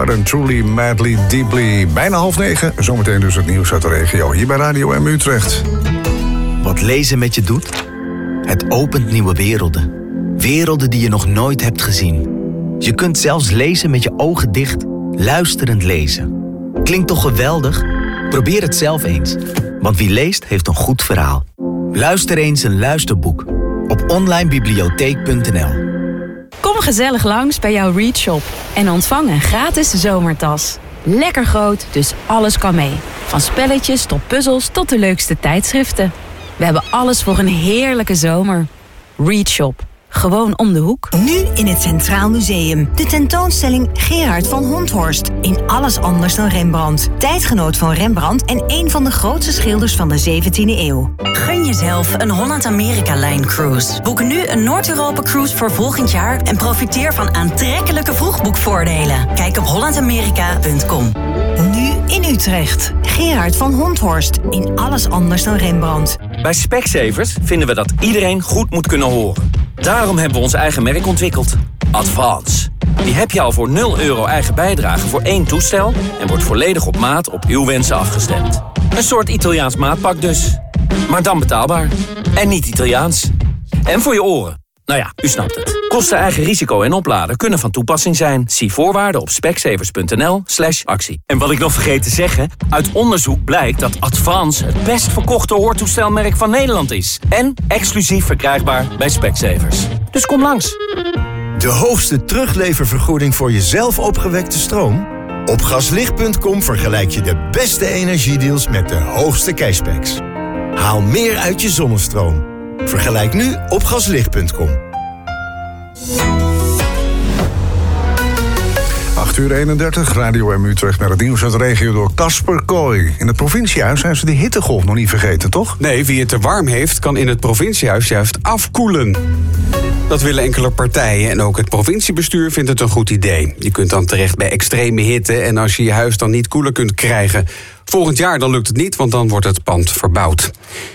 Hard and Truly, Madly, Deeply. Bijna 8:30, zometeen dus het nieuws uit de regio. Hier bij Radio M Utrecht. Wat lezen met je doet? Het opent nieuwe werelden. Werelden die je nog nooit hebt gezien. Je kunt zelfs lezen met je ogen dicht, luisterend lezen. Klinkt toch geweldig? Probeer het zelf eens. Want wie leest, heeft een goed verhaal. Luister eens een luisterboek op onlinebibliotheek.nl. Kom gezellig langs bij jouw Readshop en ontvang een gratis zomertas. Lekker groot, dus alles kan mee. Van spelletjes tot puzzels tot de leukste tijdschriften. We hebben alles voor een heerlijke zomer. Readshop. Gewoon om de hoek. Nu in het Centraal Museum. De tentoonstelling Gerard van Honthorst. In alles anders dan Rembrandt. Tijdgenoot van Rembrandt en een van de grootste schilders van de 17e eeuw. Gun jezelf een Holland-Amerika-Line-cruise. Boek nu een Noord-Europa-cruise voor volgend jaar... en profiteer van aantrekkelijke vroegboekvoordelen. Kijk op hollandamerika.com. Nu in Utrecht. Gerard van Honthorst. In alles anders dan Rembrandt. Bij Specsavers vinden we dat iedereen goed moet kunnen horen. Daarom hebben we ons eigen merk ontwikkeld. Advance. Die heb je al voor €0 eigen bijdrage voor 1 toestel... en wordt volledig op maat op uw wensen afgestemd. Een soort Italiaans maatpak dus. Maar dan betaalbaar. En niet Italiaans. En voor je oren. Nou ja, u snapt het. Kosten, eigen risico en opladen kunnen van toepassing zijn. Zie voorwaarden op specsavers.nl/actie. En wat ik nog vergeet te zeggen... uit onderzoek blijkt dat Advance het best verkochte hoortoestelmerk van Nederland is. En exclusief verkrijgbaar bij Specsavers. Dus kom langs. De hoogste terugleververgoeding voor je zelf opgewekte stroom? Op gaslicht.com vergelijk je de beste energiedeals met de hoogste cashbacks. Haal meer uit je zonnestroom. Vergelijk nu op gaslicht.com. 8:31, Radio M Utrecht met het nieuws uit de regio door Casper Kooi. In het provinciehuis zijn ze de hittegolf nog niet vergeten, toch? Nee, wie het te warm heeft, kan in het provinciehuis juist afkoelen. Dat willen enkele partijen en ook het provinciebestuur vindt het een goed idee. Je kunt dan terecht bij extreme hitte en als je je huis dan niet koeler kunt krijgen... volgend jaar dan lukt het niet, want dan wordt het pand verbouwd.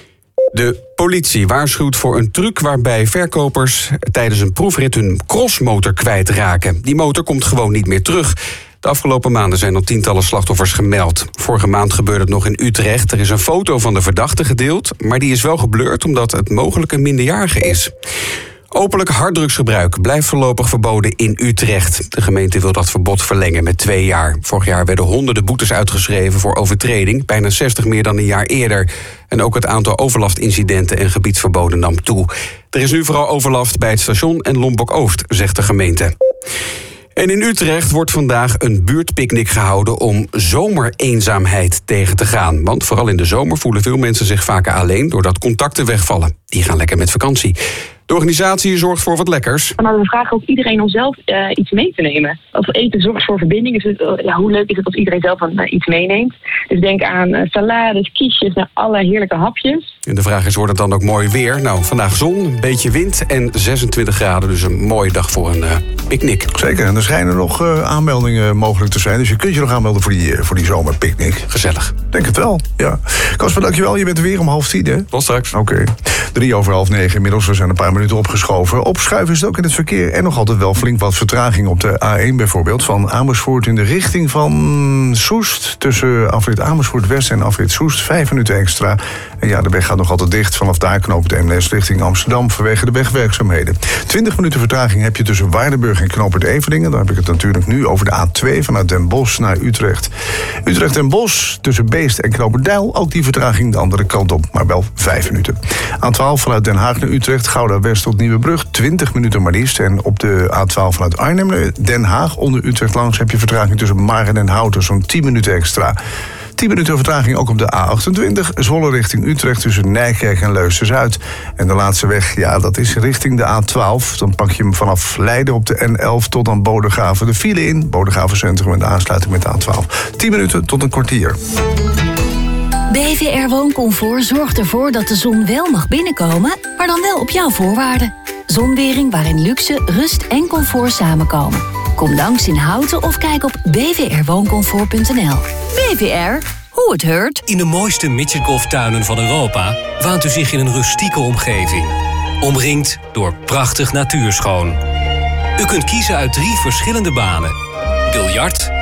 De politie waarschuwt voor een truc waarbij verkopers tijdens een proefrit hun crossmotor kwijtraken. Die motor komt gewoon niet meer terug. De afgelopen maanden zijn al tientallen slachtoffers gemeld. Vorige maand gebeurde het nog in Utrecht. Er is een foto van de verdachte gedeeld, maar die is wel geblurred omdat het mogelijk een minderjarige is. Openlijk harddrugsgebruik blijft voorlopig verboden in Utrecht. De gemeente wil dat verbod verlengen met 2 jaar. Vorig jaar werden honderden boetes uitgeschreven voor overtreding, bijna 60 meer dan een jaar eerder. En ook het aantal overlastincidenten en gebiedsverboden nam toe. Er is nu vooral overlast bij het station en Lombok-Oost, zegt de gemeente. En in Utrecht wordt vandaag een buurtpicknick gehouden om zomereenzaamheid tegen te gaan. Want vooral in de zomer voelen veel mensen zich vaker alleen doordat contacten wegvallen. Die gaan lekker met vakantie. De organisatie zorgt voor wat lekkers. We vragen ook iedereen om zelf iets mee te nemen. Over eten zorgt voor verbinding. Dus hoe leuk is het als iedereen zelf iets meeneemt. Dus denk aan salades, kiesjes, alle heerlijke hapjes. En de vraag is, wordt het dan ook mooi weer? Nou, vandaag zon, een beetje wind en 26 graden. Dus een mooie dag voor een picknick. Zeker, en er schijnen nog aanmeldingen mogelijk te zijn. Dus je kunt je nog aanmelden voor die zomerpicknick. Gezellig. Denk het wel, ja. Casper, dankjewel. Je bent er weer om 8:30, hè? Tot straks. Oké. 8:03 inmiddels. We zijn een paar minuten opgeschoven. Opschuiven is het ook in het verkeer. En nog altijd wel flink wat vertraging op de A1 bijvoorbeeld. Van Amersfoort in de richting van Soest. Tussen afrit Amersfoort West en afrit Soest. 5 minuten extra. En ja, de weg gaat nog altijd dicht. Vanaf daar knooppunt Eemnes richting Amsterdam vanwege de wegwerkzaamheden. 20 minuten vertraging heb je tussen Waardenburg en knooppunt Everdingen. Dan heb ik het natuurlijk nu over de A2 vanuit Den Bosch naar Utrecht. Utrecht en Bosch tussen Beest en knooppunt Deil. Ook die vertraging de andere kant op, maar wel 5 minuten. A12 vanuit Den Haag naar Utrecht. Gouda West tot Nieuwebrug. 20 minuten maar liefst. En op de A12 vanuit Arnhem naar Den Haag onder Utrecht langs heb je vertraging tussen Maren en Houten. Zo'n 10 minuten extra. 10 minuten vertraging ook op de A28. Zwolle richting Utrecht tussen Nijkerk en Leusden-Zuid. En de laatste weg, ja, dat is richting de A12. Dan pak je hem vanaf Leiden op de N11 tot aan Bodegraven. De file in, Bodegraven Centrum en de aansluiting met de A12. 10 minuten tot een kwartier. BVR Wooncomfort zorgt ervoor dat de zon wel mag binnenkomen, maar dan wel op jouw voorwaarden. Zonwering waarin luxe, rust en comfort samenkomen. Kom langs in Houten of kijk op bvrwooncomfort.nl. BVR, hoe het heurt. In de mooiste midgetgolftuinen van Europa waant u zich in een rustieke omgeving. Omringd door prachtig natuurschoon. U kunt kiezen uit 3 verschillende banen. Biljart,